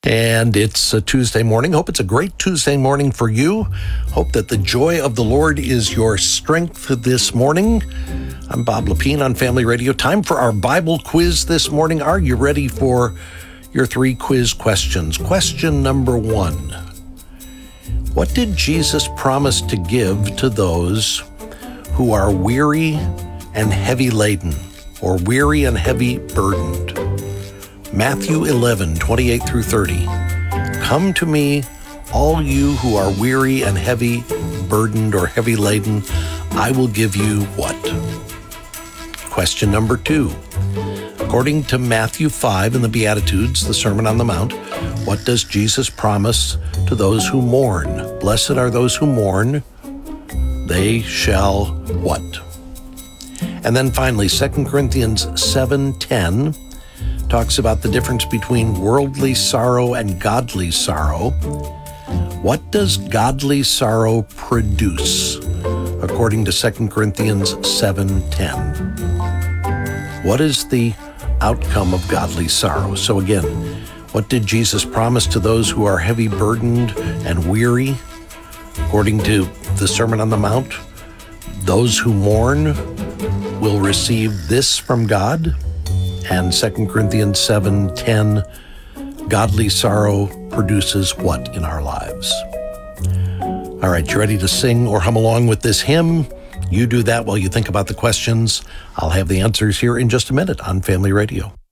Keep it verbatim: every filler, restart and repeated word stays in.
And it's a Tuesday morning. Hope it's a great Tuesday morning for you. Hope that the joy of the Lord is your strength this morning. I'm Bob Lepine on Family Radio. Time for our Bible quiz this morning. Are you ready for your three quiz questions? Question number one. What did Jesus promise to give to those who are weary and heavy laden, or weary and heavy burdened? Matthew eleven, twenty-eight through thirty. Come to me, all you who are weary and heavy burdened or heavy laden, I will give you what? Question number two. According to Matthew five in the Beatitudes, the Sermon on the Mount, what does Jesus promise to those who mourn? Blessed are those who mourn, they shall what? And then finally, Second Corinthians seven ten talks about the difference between worldly sorrow and godly sorrow. What does godly sorrow produce, according to Second Corinthians seven ten? What is the outcome of godly sorrow? So again, what did Jesus promise to those who are heavy burdened and weary? According to the Sermon on the Mount, those who mourn will receive this from God. And Second Corinthians seven ten, godly sorrow produces what in our lives? All right, you ready to sing or hum along with this hymn? You do that while you think about the questions. I'll have the answers here in just a minute on Family Radio.